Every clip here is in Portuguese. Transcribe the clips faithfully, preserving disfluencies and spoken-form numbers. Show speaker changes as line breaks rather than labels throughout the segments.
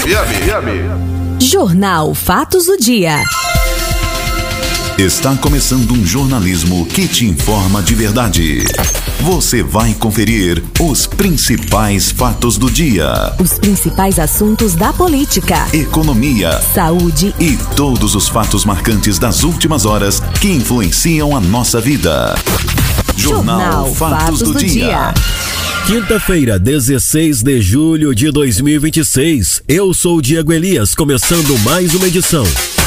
Jornal Fatos do Dia.
Está começando um jornalismo que te informa de verdade. Você vai conferir os principais fatos do dia.
Os principais assuntos da política,
economia,
saúde
e todos os fatos marcantes das últimas horas que influenciam a nossa vida. Jornal, Jornal Fatos, Fatos do, do Dia. dia.
Quinta-feira, dezesseis de julho de dois mil e vinte e seis. Eu sou o Diego Elias, começando mais uma edição.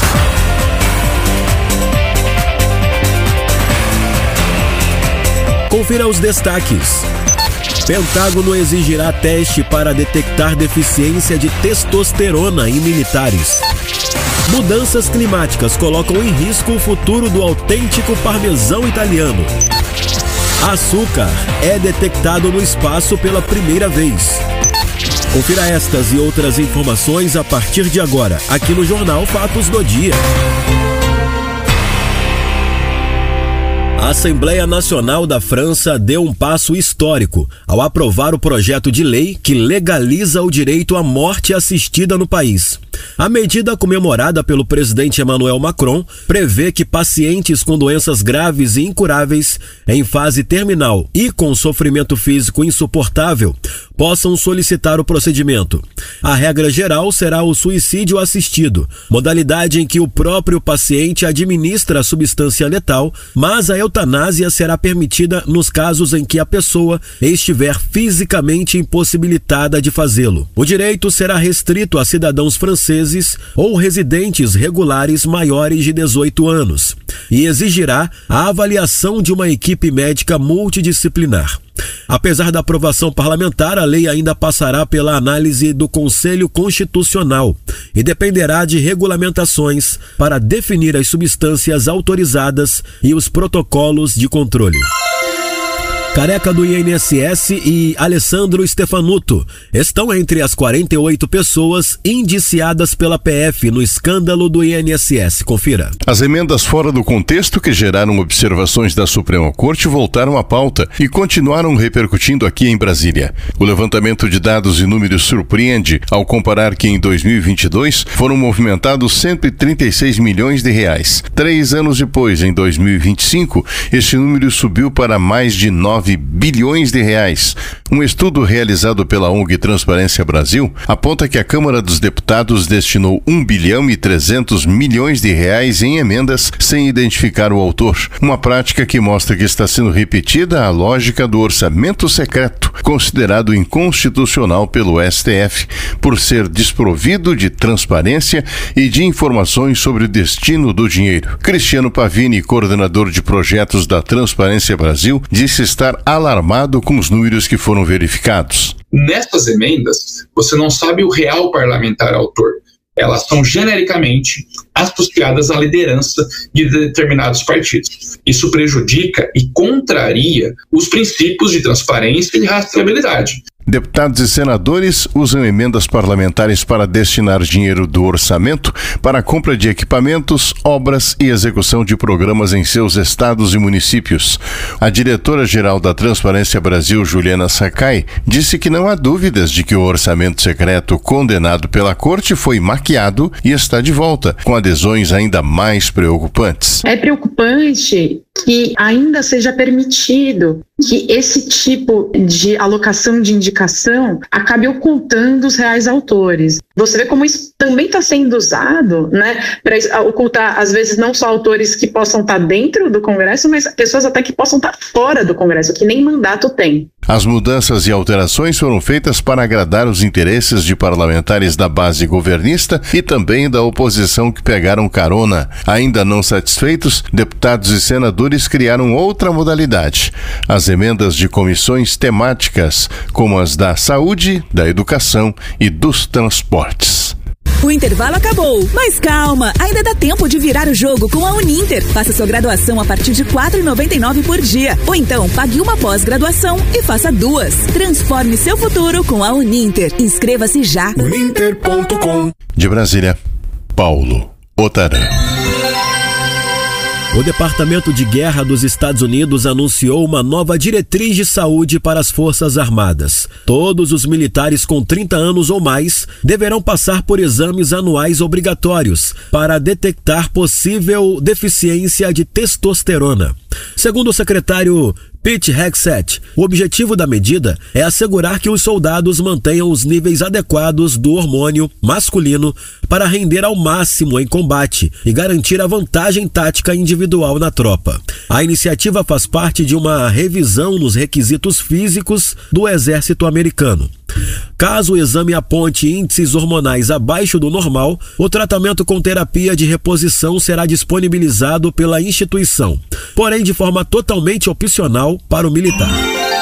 Confira os destaques. Pentágono exigirá teste para detectar deficiência de testosterona em militares. Mudanças climáticas colocam em risco o futuro do autêntico parmesão italiano. Açúcar é detectado no espaço pela primeira vez. Confira estas e outras informações a partir de agora, aqui no Jornal Fatos do Dia. A Assembleia Nacional da França deu um passo histórico ao aprovar o projeto de lei que legaliza o direito à morte assistida no país. A medida, comemorada pelo presidente Emmanuel Macron, prevê que pacientes com doenças graves e incuráveis, em fase terminal e com sofrimento físico insuportável, possam solicitar o procedimento. A regra geral será o suicídio assistido, modalidade em que o próprio paciente administra a substância letal, mas a eutanásia será permitida nos casos em que a pessoa estiver fisicamente impossibilitada de fazê-lo. O direito será restrito a cidadãos franceses ou residentes regulares maiores de dezoito anos e exigirá a avaliação de uma equipe médica multidisciplinar. Apesar da aprovação parlamentar, a lei ainda passará pela análise do Conselho Constitucional e dependerá de regulamentações para definir as substâncias autorizadas e os protocolos de controle. Careca do I N S S e Alessandro Stefanuto estão entre as quarenta e oito pessoas indiciadas pela P F no escândalo do I N S S. Confira.
As emendas fora do contexto que geraram observações da Suprema Corte voltaram à pauta e continuaram repercutindo aqui em Brasília. O levantamento de dados e números surpreende ao comparar que em dois mil e vinte e dois foram movimentados cento e trinta e seis milhões de reais. Três anos depois, em dois mil e vinte e cinco, este número subiu para mais de nove bilhões de reais. Um estudo realizado pela O N G Transparência Brasil aponta que a Câmara dos Deputados destinou um bilhão e trezentos milhões de reais em emendas sem identificar o autor. Uma prática que mostra que está sendo repetida a lógica do orçamento secreto, considerado inconstitucional pelo S T F, por ser desprovido de transparência e de informações sobre o destino do dinheiro. Cristiano Pavini, coordenador de projetos da Transparência Brasil, disse estar alarmado com os números que foram verificados.
Nessas emendas, você não sabe o real parlamentar autor. Elas são genericamente associadas à liderança de determinados partidos. Isso prejudica e contraria os princípios de transparência e de rastreabilidade.
Deputados e senadores usam emendas parlamentares para destinar dinheiro do orçamento para a compra de equipamentos, obras e execução de programas em seus estados e municípios. A diretora-geral da Transparência Brasil, Juliana Sakai, disse que não há dúvidas de que o orçamento secreto condenado pela Corte foi maquiado e está de volta, com adesões ainda mais preocupantes.
É preocupante que ainda seja permitido que esse tipo de alocação de indicação acabe ocultando os reais autores. Você vê como isso também está sendo usado, né, para ocultar, às vezes, não só autores que possam estar dentro do Congresso, mas pessoas até que possam estar fora do Congresso, que nem mandato tem.
As mudanças e alterações foram feitas para agradar os interesses de parlamentares da base governista e também da oposição que pegaram carona. Ainda não satisfeitos, deputados e senadores criaram outra modalidade: as emendas de comissões temáticas, como as da saúde, da educação e dos transportes.
O intervalo acabou, mas calma, ainda dá tempo de virar o jogo com a Uninter. Faça sua graduação a partir de quatro reais e noventa e nove centavos por dia. Ou então, pague uma pós-graduação e faça duas. Transforme seu futuro com a Uninter. Inscreva-se já.
uninter ponto com. De Brasília, Paulo Otarã.
O Departamento de Guerra dos Estados Unidos anunciou uma nova diretriz de saúde para as Forças Armadas. Todos os militares com trinta anos ou mais deverão passar por exames anuais obrigatórios para detectar possível deficiência de testosterona. Segundo o secretário Pete Hegseth, o objetivo da medida é assegurar que os soldados mantenham os níveis adequados do hormônio masculino para render ao máximo em combate e garantir a vantagem tática individual na tropa. A iniciativa faz parte de uma revisão nos requisitos físicos do exército americano. Caso o exame aponte índices hormonais abaixo do normal, o tratamento com terapia de reposição será disponibilizado pela instituição, porém de forma totalmente opcional para o militar.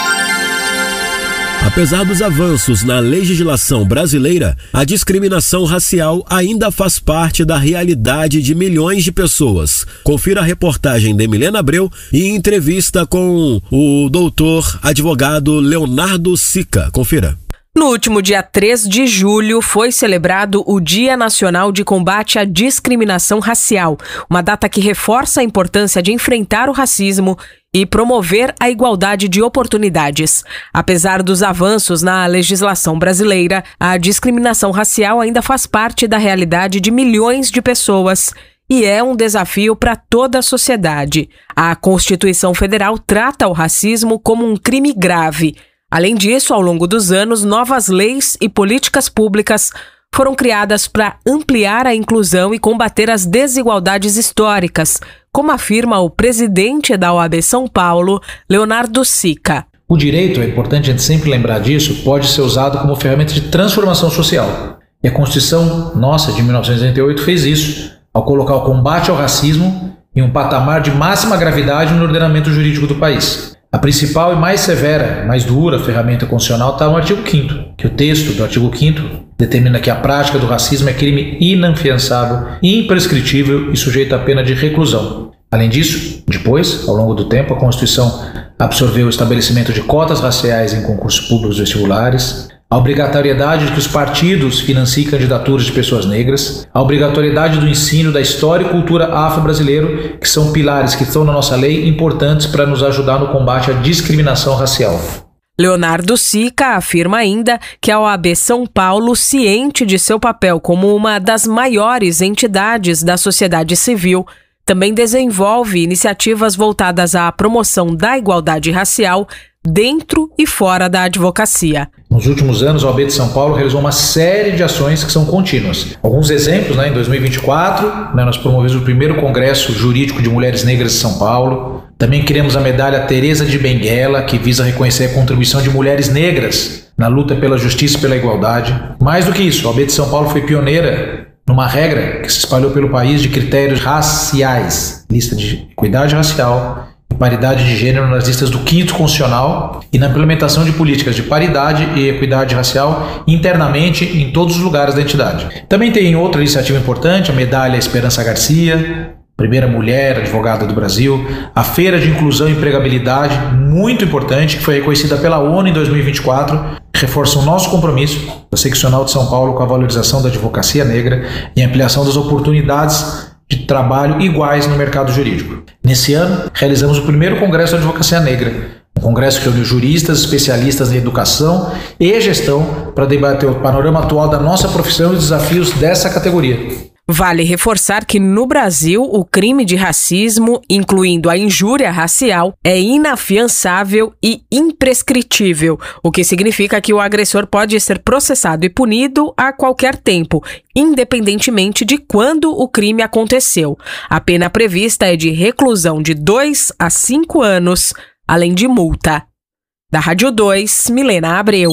Apesar dos avanços na legislação brasileira, a discriminação racial ainda faz parte da realidade de milhões de pessoas. Confira a reportagem de Milena Abreu e entrevista com o doutor advogado Leonardo Sica. Confira.
No último dia três de julho, foi celebrado o Dia Nacional de Combate à Discriminação Racial, uma data que reforça a importância de enfrentar o racismo e promover a igualdade de oportunidades. Apesar dos avanços na legislação brasileira, a discriminação racial ainda faz parte da realidade de milhões de pessoas e é um desafio para toda a sociedade. A Constituição Federal trata o racismo como um crime grave. Além disso, ao longo dos anos, novas leis e políticas públicas foram criadas para ampliar a inclusão e combater as desigualdades históricas, como afirma o presidente da O A B São Paulo, Leonardo Sica.
O direito, é importante a gente sempre lembrar disso, pode ser usado como ferramenta de transformação social. E a Constituição nossa, de mil novecentos e oitenta e oito, fez isso, ao colocar o combate ao racismo em um patamar de máxima gravidade no ordenamento jurídico do país. A principal e mais severa, mais dura ferramenta constitucional está no artigo quinto, que o texto do artigo quinto determina que a prática do racismo é crime inafiançável, imprescritível e sujeito à pena de reclusão. Além disso, depois, ao longo do tempo, a Constituição absorveu o estabelecimento de cotas raciais em concursos públicos vestibulares, a obrigatoriedade de que os partidos financiem candidaturas de pessoas negras, a obrigatoriedade do ensino da história e cultura afro-brasileiro, que são pilares que estão na nossa lei importantes para nos ajudar no combate à discriminação racial.
Leonardo Sica afirma ainda que a O A B São Paulo, ciente de seu papel como uma das maiores entidades da sociedade civil, também desenvolve iniciativas voltadas à promoção da igualdade racial dentro e fora da advocacia.
Nos últimos anos, a O A B de São Paulo realizou uma série de ações que são contínuas. Alguns exemplos, né, em dois mil e vinte e quatro, né, nós promovemos o primeiro Congresso Jurídico de Mulheres Negras de São Paulo. Também criamos a medalha Teresa de Benguela, que visa reconhecer a contribuição de mulheres negras na luta pela justiça e pela igualdade. Mais do que isso, a O A B de São Paulo foi pioneira numa regra que se espalhou pelo país de critérios raciais, lista de equidade racial e paridade de gênero nas listas do quinto constitucional e na implementação de políticas de paridade e equidade racial internamente em todos os lugares da entidade. Também tem outra iniciativa importante, a medalha Esperança Garcia, primeira mulher advogada do Brasil, a Feira de Inclusão e Empregabilidade, muito importante, que foi reconhecida pela ONU em dois mil e vinte e quatro, que reforça o nosso compromisso da Seccional de São Paulo com a valorização da advocacia negra e a ampliação das oportunidades de trabalho iguais no mercado jurídico. Nesse ano, realizamos o primeiro Congresso da Advocacia Negra, um congresso que reuniu juristas, especialistas em educação e gestão para debater o panorama atual da nossa profissão e os desafios dessa categoria.
Vale reforçar que no Brasil o crime de racismo, incluindo a injúria racial, é inafiançável e imprescritível, o que significa que o agressor pode ser processado e punido a qualquer tempo, independentemente de quando o crime aconteceu. A pena prevista é de reclusão de dois a cinco anos, além de multa. Da Rádio dois, Milena Abreu.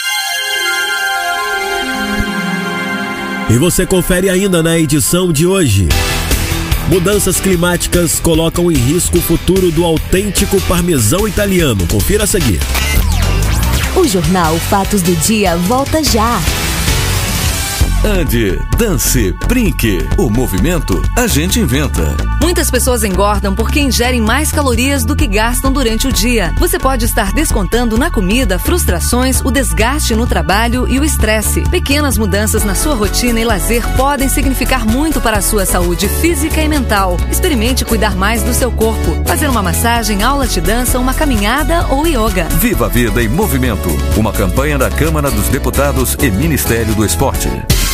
E você confere ainda na edição de hoje. Mudanças climáticas colocam em risco o futuro do autêntico parmesão italiano. Confira a seguir.
O Jornal Fatos do Dia volta já. Ande, dance, brinque. O movimento a gente inventa.
Muitas pessoas engordam porque ingerem mais calorias do que gastam durante o dia. Você pode estar descontando na comida frustrações, o desgaste no trabalho e o estresse. Pequenas mudanças na sua rotina e lazer podem significar muito para a sua saúde física e mental. Experimente cuidar mais do seu corpo. Fazer uma massagem, aula de dança, uma caminhada ou yoga.
Viva a Vida em Movimento. Uma campanha da Câmara dos Deputados e Ministério do Esporte.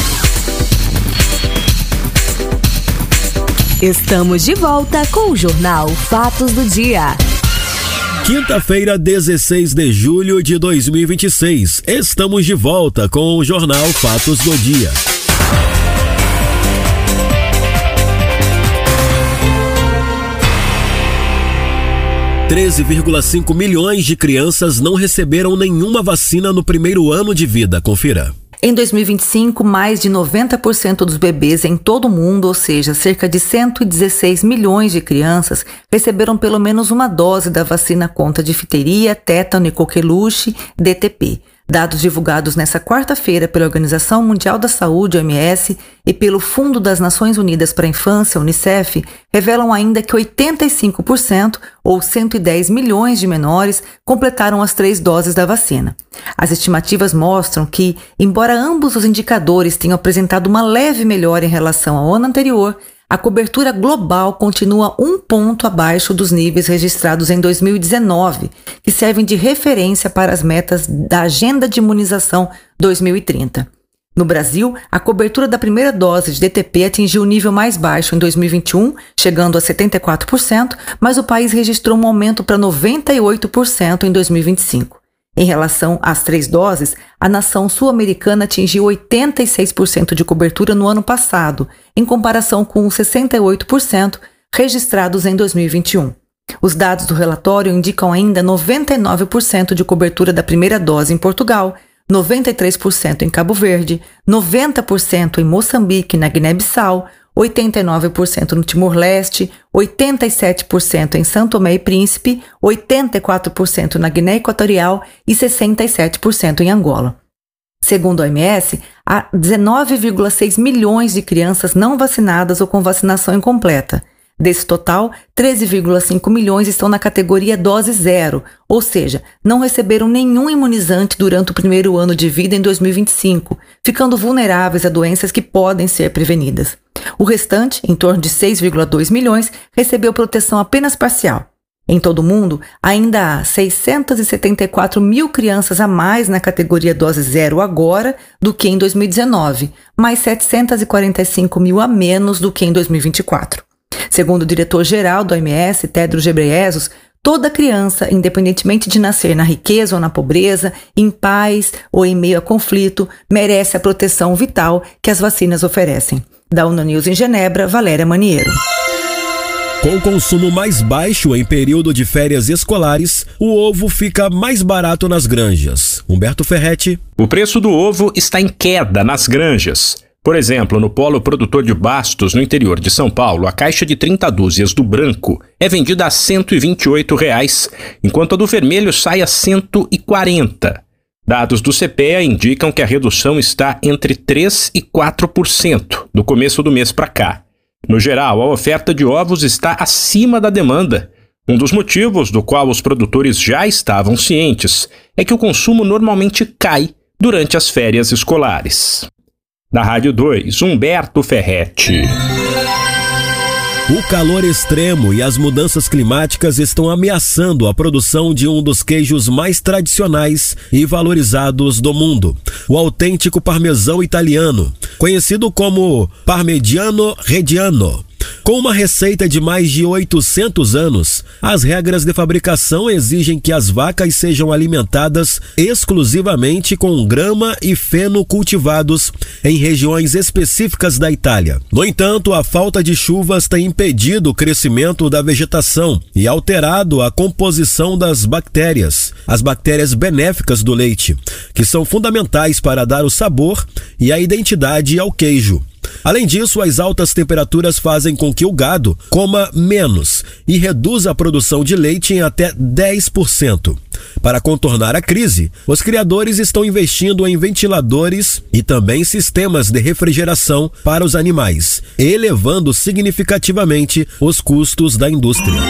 Estamos de volta com o Jornal Fatos do Dia.
Quinta-feira, dezesseis de julho de dois mil e vinte e seis. Estamos de volta com o Jornal Fatos do Dia. treze vírgula cinco milhões de crianças não receberam nenhuma vacina no primeiro ano de vida. Confira.
Em dois mil e vinte e cinco, mais de noventa por cento dos bebês em todo o mundo, ou seja, cerca de cento e dezesseis milhões de crianças, receberam pelo menos uma dose da vacina contra difteria, tétano e coqueluche, D T P. Dados divulgados nesta quarta-feira pela Organização Mundial da Saúde, O M S, e pelo Fundo das Nações Unidas para a Infância, Unicef, revelam ainda que oitenta e cinco por cento, ou cento e dez milhões de menores, completaram as três doses da vacina. As estimativas mostram que, embora ambos os indicadores tenham apresentado uma leve melhora em relação ao ano anterior, a cobertura global continua um ponto abaixo dos níveis registrados em dois mil e dezenove, que servem de referência para as metas da Agenda de Imunização dois mil e trinta. No Brasil, a cobertura da primeira dose de D T P atingiu o nível mais baixo em dois mil e vinte e um, chegando a setenta e quatro por cento, mas o país registrou um aumento para noventa e oito por cento em dois mil e vinte e cinco. Em relação às três doses, a nação sul-americana atingiu oitenta e seis por cento de cobertura no ano passado, em comparação com os sessenta e oito por cento registrados em dois mil e vinte e um. Os dados do relatório indicam ainda noventa e nove por cento de cobertura da primeira dose em Portugal, noventa e três por cento em Cabo Verde, noventa por cento em Moçambique e na Guiné-Bissau, oitenta e nove por cento no Timor-Leste, oitenta e sete por cento em São Tomé e Príncipe, oitenta e quatro por cento na Guiné Equatorial e sessenta e sete por cento em Angola. Segundo a O M S, há dezenove vírgula seis milhões de crianças não vacinadas ou com vacinação incompleta. Desse total, treze vírgula cinco milhões estão na categoria dose zero, ou seja, não receberam nenhum imunizante durante o primeiro ano de vida em dois mil e vinte e cinco, ficando vulneráveis a doenças que podem ser prevenidas. O restante, em torno de seis vírgula dois milhões, recebeu proteção apenas parcial. Em todo o mundo, ainda há seiscentos e setenta e quatro mil crianças a mais na categoria dose zero agora do que em dois mil e dezenove, mais setecentos e quarenta e cinco mil a menos do que em dois mil e vinte e quatro. Segundo o diretor-geral do O M S, Tedros Ghebreyesus, toda criança, independentemente de nascer na riqueza ou na pobreza, em paz ou em meio a conflito, merece a proteção vital que as vacinas oferecem. Da ONU News em Genebra, Valéria Maniero.
Com o consumo mais baixo em período de férias escolares, o ovo fica mais barato nas granjas. Humberto Ferretti.
O preço do ovo está em queda nas granjas. Por exemplo, no polo produtor de Bastos, no interior de São Paulo, a caixa de trinta dúzias do branco é vendida a cento e vinte e oito reais, enquanto a do vermelho sai a cento e quarenta. Dados do C P E A indicam que a redução está entre três e quatro por cento do começo do mês para cá. No geral, a oferta de ovos está acima da demanda. Um dos motivos do qual os produtores já estavam cientes é que o consumo normalmente cai durante as férias escolares. Da Rádio dois, Humberto Ferretti.
O calor extremo e as mudanças climáticas estão ameaçando a produção de um dos queijos mais tradicionais e valorizados do mundo, o autêntico parmesão italiano, conhecido como Parmigiano Reggiano. Com uma receita de mais de oitocentos anos, as regras de fabricação exigem que as vacas sejam alimentadas exclusivamente com grama e feno cultivados em regiões específicas da Itália. No entanto, a falta de chuvas tem impedido o crescimento da vegetação e alterado a composição das bactérias, as bactérias benéficas do leite, que são fundamentais para dar o sabor e a identidade ao queijo. Além disso, as altas temperaturas fazem com que o gado coma menos e reduza a produção de leite em até dez por cento. Para contornar a crise, os criadores estão investindo em ventiladores e também sistemas de refrigeração para os animais, elevando significativamente os custos da indústria.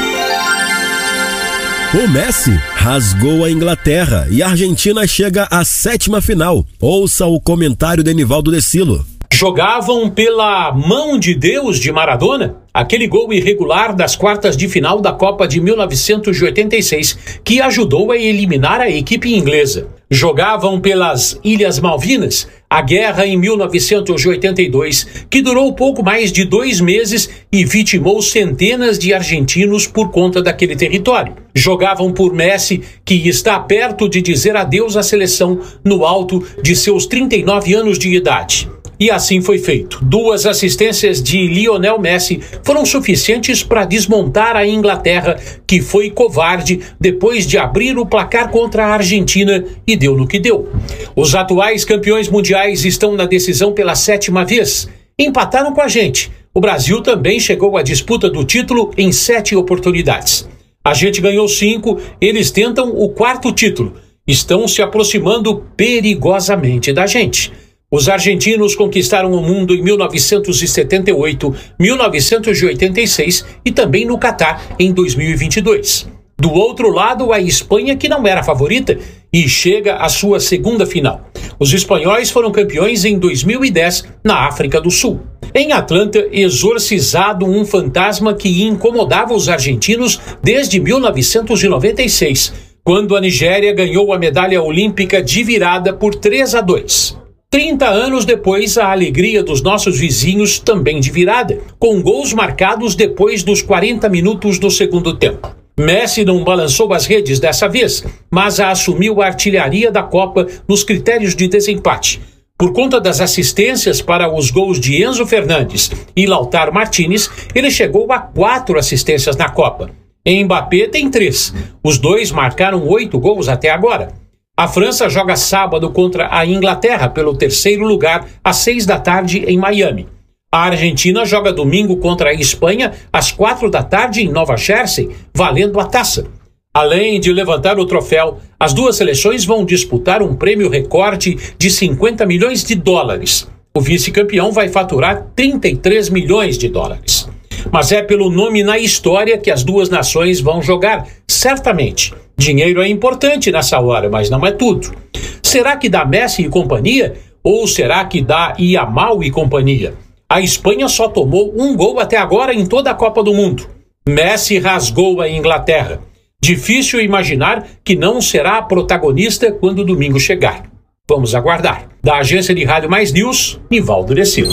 O Messi rasgou a Inglaterra e a Argentina chega à sétima final. Ouça o comentário de Enivaldo Decilo.
Jogavam pela mão de Deus de Maradona, aquele gol irregular das quartas de final da Copa de mil novecentos e oitenta e seis, que ajudou a eliminar a equipe inglesa. Jogavam pelas Ilhas Malvinas, a guerra em mil novecentos e oitenta e dois, que durou pouco mais de dois meses e vitimou centenas de argentinos por conta daquele território. Jogavam por Messi, que está perto de dizer adeus à seleção no alto de seus trinta e nove anos de idade. E assim foi feito. Duas assistências de Lionel Messi foram suficientes para desmontar a Inglaterra, que foi covarde depois de abrir o placar contra a Argentina e deu no que deu. Os atuais campeões mundiais estão na decisão pela sétima vez. Empataram com a gente. O Brasil também chegou à disputa do título em sete oportunidades. A gente ganhou cinco, eles tentam o quarto título. Estão se aproximando perigosamente da gente. Os argentinos conquistaram o mundo em mil novecentos e setenta e oito, mil novecentos e oitenta e seis e também no Catar em dois mil e vinte e dois. Do outro lado, a Espanha, que não era favorita e chega à sua segunda final. Os espanhóis foram campeões em dois mil e dez na África do Sul. Em Atlanta, exorcizado um fantasma que incomodava os argentinos desde mil novecentos e noventa e seis, quando a Nigéria ganhou a medalha olímpica de virada por três a dois. trinta anos depois, a alegria dos nossos vizinhos também de virada, com gols marcados depois dos quarenta minutos do segundo tempo. Messi não balançou as redes dessa vez, mas assumiu a artilharia da Copa nos critérios de desempate. Por conta das assistências para os gols de Enzo Fernandes e Lautaro Martinez, ele chegou a quatro assistências na Copa. Mbappé tem três. Os dois marcaram oito gols até agora. A França joga sábado contra a Inglaterra pelo terceiro lugar às seis da tarde em Miami. A Argentina joga domingo contra a Espanha às quatro da tarde em Nova Jersey, valendo a taça. Além de levantar o troféu, as duas seleções vão disputar um prêmio recorde de cinquenta milhões de dólares. O vice-campeão vai faturar trinta e três milhões de dólares. Mas é pelo nome na história que as duas nações vão jogar, certamente. Dinheiro é importante nessa hora, mas não é tudo. Será que dá Messi e companhia? Ou será que dá Yamal e companhia? A Espanha só tomou um gol até agora em toda a Copa do Mundo. Messi rasgou a Inglaterra. Difícil imaginar que não será a protagonista quando o domingo chegar. Vamos aguardar. Da Agência de Rádio Mais News, Nivaldo Decilo.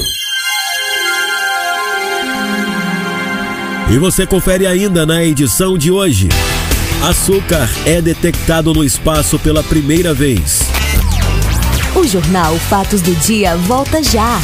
E você confere ainda na edição de hoje. Açúcar é detectado no espaço pela primeira vez.
O Jornal Fatos do Dia volta já.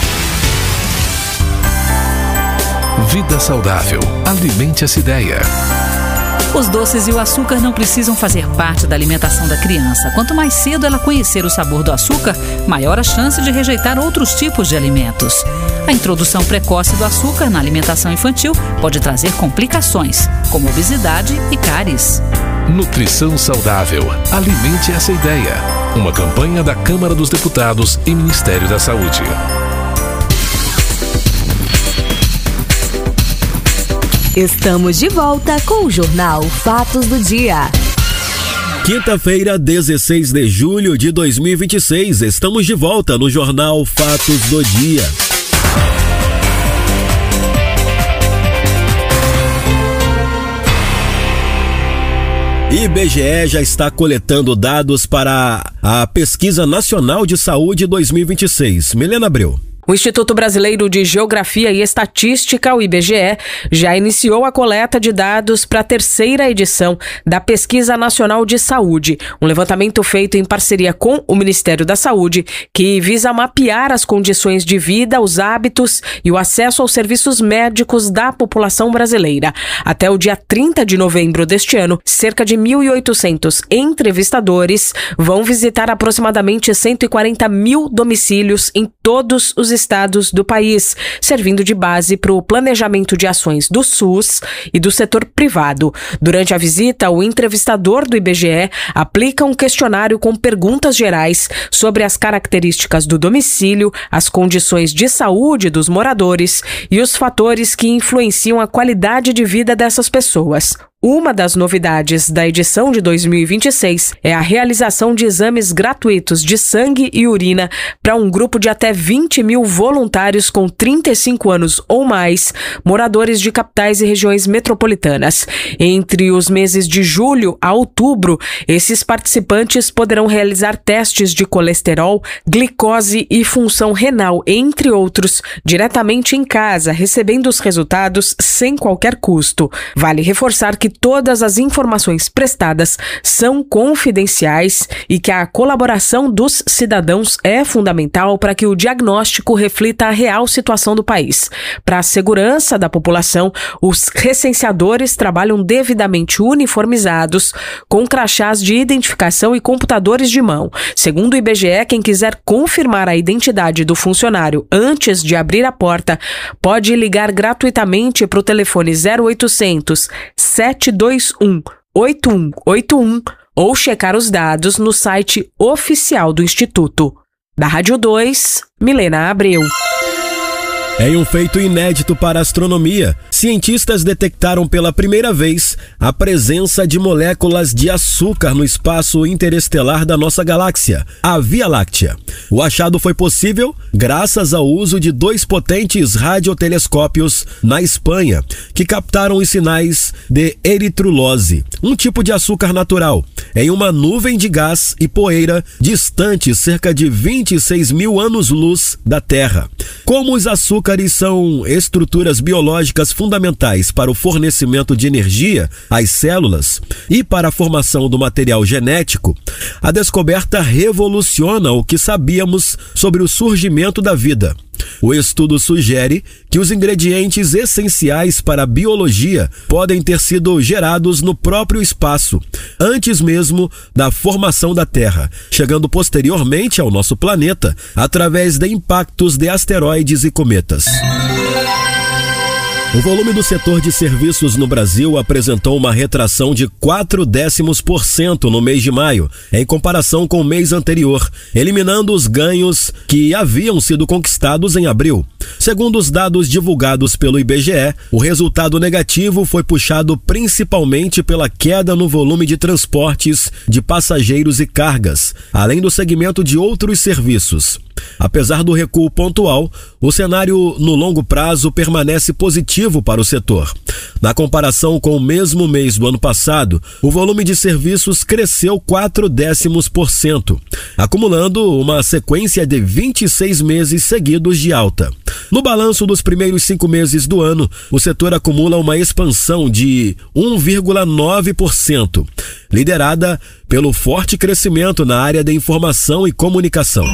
Vida saudável. Alimente essa ideia.
Os doces e o açúcar não precisam fazer parte da alimentação da criança. Quanto mais cedo ela conhecer o sabor do açúcar, maior a chance de rejeitar outros tipos de alimentos. A introdução precoce do açúcar na alimentação infantil pode trazer complicações, como obesidade e cáries.
Nutrição saudável. Alimente essa ideia. Uma campanha da Câmara dos Deputados e Ministério da Saúde.
Estamos de volta com o Jornal Fatos do Dia.
Quinta-feira, dezesseis de julho de dois mil e vinte e seis. Estamos de volta no Jornal Fatos do Dia. I B G E já está coletando dados para a Pesquisa Nacional de Saúde dois mil e vinte e seis. Milena Abreu.
O Instituto Brasileiro de Geografia e Estatística, o I B G E, já iniciou a coleta de dados para a terceira edição da Pesquisa Nacional de Saúde, um levantamento feito em parceria com o Ministério da Saúde, que visa mapear as condições de vida, os hábitos e o acesso aos serviços médicos da população brasileira. Até o dia trinta de novembro deste ano, cerca de mil e oitocentos entrevistadores vão visitar aproximadamente cento e quarenta mil domicílios em todos os estados do país, servindo de base para o planejamento de ações do SUS e do setor privado. Durante a visita, o entrevistador do I B G E aplica um questionário com perguntas gerais sobre as características do domicílio, as condições de saúde dos moradores e os fatores que influenciam a qualidade de vida dessas pessoas. Uma das novidades da edição de dois mil e vinte e seis é a realização de exames gratuitos de sangue e urina para um grupo de até vinte mil voluntários com trinta e cinco anos ou mais, moradores de capitais e regiões metropolitanas. Entre os meses de julho a outubro, esses participantes poderão realizar testes de colesterol, glicose e função renal, entre outros, diretamente em casa, recebendo os resultados sem qualquer custo. Vale reforçar que todas as informações prestadas são confidenciais e que a colaboração dos cidadãos é fundamental para que o diagnóstico reflita a real situação do país. Para a segurança da população, os recenseadores trabalham devidamente uniformizados, com crachás de identificação e computadores de mão. Segundo o I B G E, quem quiser confirmar a identidade do funcionário antes de abrir a porta, pode ligar gratuitamente para o telefone zero oitocentos, sete dois um, oito um oito um ou checar os dados no site oficial do Instituto. Da Rádio dois, Milena Abreu.
Em um feito inédito para a astronomia, cientistas detectaram pela primeira vez a presença de moléculas de açúcar no espaço interestelar da nossa galáxia, a Via Láctea. O achado foi possível graças ao uso de dois potentes radiotelescópios na Espanha, que captaram os sinais de eritrulose, um tipo de açúcar natural, em uma nuvem de gás e poeira distante cerca de vinte e seis mil anos-luz da Terra. Como os açúcares são estruturas biológicas fundamentais para o fornecimento de energia às células e para a formação do material genético, a descoberta revoluciona o que sabíamos sobre o surgimento da vida. O estudo sugere que os ingredientes essenciais para a biologia podem ter sido gerados no próprio espaço, antes mesmo da formação da Terra, chegando posteriormente ao nosso planeta através de impactos de asteroides e cometas. O volume do setor de serviços no Brasil apresentou uma retração de quatro décimos por cento no mês de maio, em comparação com o mês anterior, eliminando os ganhos que haviam sido conquistados em abril. Segundo os dados divulgados pelo I B G E, o resultado negativo foi puxado principalmente pela queda no volume de transportes de passageiros e cargas, além do segmento de outros serviços. Apesar do recuo pontual, o cenário no longo prazo permanece positivo para o setor. Na comparação com o mesmo mês do ano passado, o volume de serviços cresceu quatro décimos por cento, acumulando uma sequência de vinte e seis meses seguidos de alta. No balanço dos primeiros cinco meses do ano, o setor acumula uma expansão de um vírgula nove por cento, liderada pelo forte crescimento na área de informação e comunicação.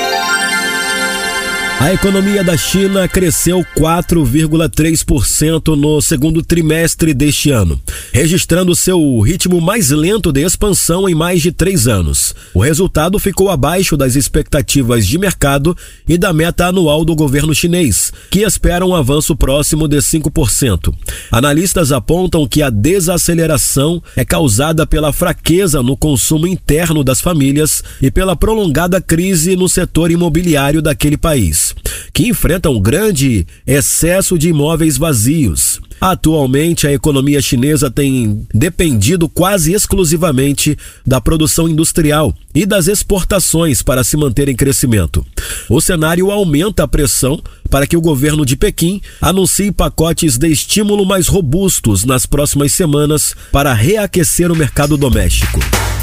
A economia da China cresceu quatro vírgula três por cento no segundo trimestre deste ano, registrando seu ritmo mais lento de expansão em mais de três anos. O resultado ficou abaixo das expectativas de mercado e da meta anual do governo chinês, que espera um avanço próximo de cinco por cento. Analistas apontam que a desaceleração é causada pela fraqueza no consumo interno das famílias e pela prolongada crise no setor imobiliário daquele país, que enfrenta um grande excesso de imóveis vazios. Atualmente, a economia chinesa tem dependido quase exclusivamente da produção industrial e das exportações para se manter em crescimento. O cenário aumenta a pressão para que o governo de Pequim anuncie pacotes de estímulo mais robustos nas próximas semanas para reaquecer o mercado doméstico.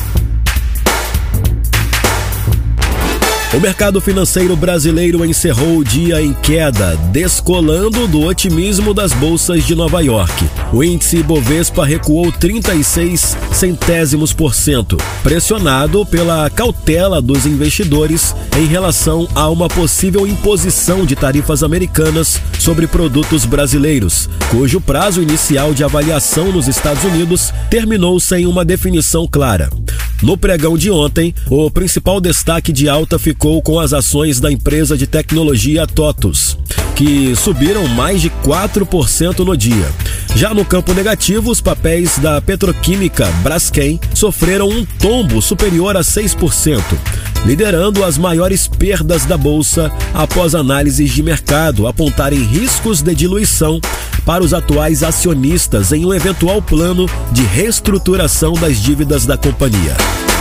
O mercado financeiro brasileiro encerrou o dia em queda, descolando do otimismo das bolsas de Nova York. O índice Bovespa recuou trinta e seis centésimos por cento, pressionado pela cautela dos investidores em relação a uma possível imposição de tarifas americanas sobre produtos brasileiros, cujo prazo inicial de avaliação nos Estados Unidos terminou sem uma definição clara. No pregão de ontem, o principal destaque de alta ficou com as ações da empresa de tecnologia TOTUS, que subiram mais de quatro por cento no dia. Já no campo negativo, os papéis da petroquímica Braskem sofreram um tombo superior a seis por cento, liderando as maiores perdas da bolsa após análises de mercado apontarem riscos de diluição para os atuais acionistas em um eventual plano de reestruturação das dívidas da companhia.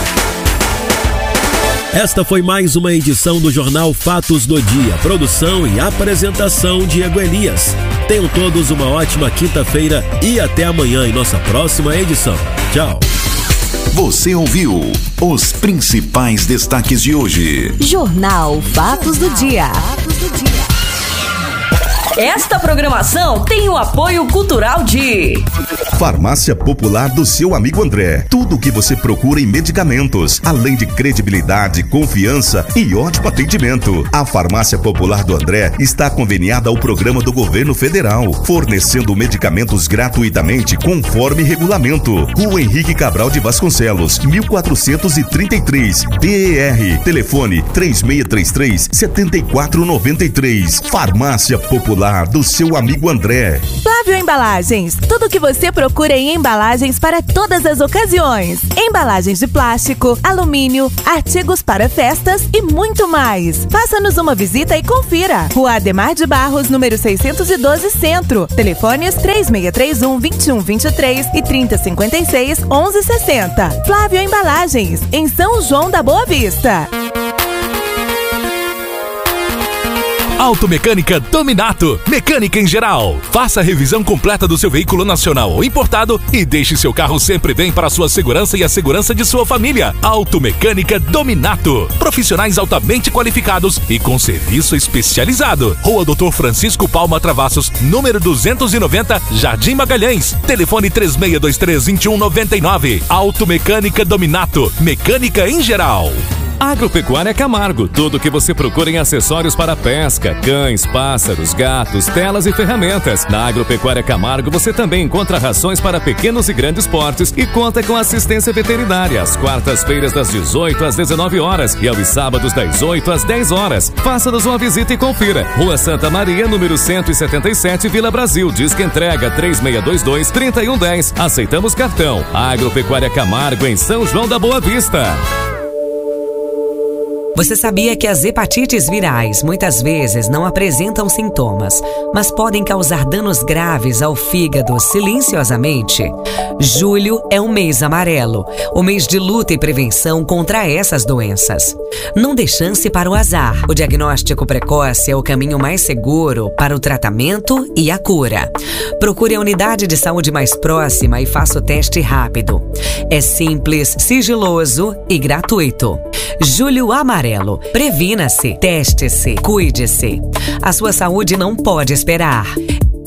Esta foi mais uma edição do Jornal Fatos do Dia. Produção e apresentação Diego Elias. Tenham todos uma ótima quinta-feira e até amanhã em nossa próxima edição. Tchau.
Você ouviu os principais destaques de hoje.
Jornal Fatos do Dia.
Esta programação tem o apoio cultural de
Farmácia Popular do seu amigo André. Tudo o que você procura em medicamentos, além de credibilidade, confiança e ótimo atendimento. A Farmácia Popular do André está conveniada ao programa do governo federal, fornecendo medicamentos gratuitamente conforme regulamento. Rua Henrique Cabral de Vasconcelos, mil quatrocentos e trinta e três, D E R. Telefone três seis três três, sete quatro nove três. Farmácia Popular do seu amigo André.
Flávio Embalagens. Tudo que você procura em embalagens para todas as ocasiões. Embalagens de plástico, alumínio, artigos para festas e muito mais. Faça-nos uma visita e confira. Rua Ademar de Barros, número seiscentos e doze, Centro. Telefones três seis três um, dois um dois três e trinta cinquenta e seis, onze sessenta. Flávio Embalagens, em São João da Boa Vista.
Automecânica Dominato, mecânica em geral. Faça a revisão completa do seu veículo nacional ou importado e deixe seu carro sempre bem para a sua segurança e a segurança de sua família. Automecânica Dominato. Profissionais altamente qualificados e com serviço especializado. Rua doutor Francisco Palma Travassos, número duzentos e noventa, Jardim Magalhães. Telefone três seis dois três, dois um nove nove. Automecânica Dominato, mecânica em geral.
Agropecuária Camargo, tudo o que você procura em acessórios para pesca, cães, pássaros, gatos, telas e ferramentas. Na Agropecuária Camargo você também encontra rações para pequenos e grandes portes e conta com assistência veterinária às quartas-feiras das dezoito às dezenove horas e aos sábados das oito às dez horas. Faça-nos uma visita e confira. Rua Santa Maria, número cento e setenta e sete, Vila Brasil. Disque entrega três seis dois dois, três um um zero. Aceitamos cartão. Agropecuária Camargo em São João da Boa Vista.
Você sabia que as hepatites virais muitas vezes não apresentam sintomas, mas podem causar danos graves ao fígado silenciosamente? Julho é um mês amarelo, o mês de luta e prevenção contra essas doenças. Não dê chance para o azar. O diagnóstico precoce é o caminho mais seguro para o tratamento e a cura. Procure a unidade de saúde mais próxima e faça o teste rápido. É simples, sigiloso e gratuito. Julho Amarelo. Previna-se, teste-se, cuide-se. A sua saúde não pode esperar.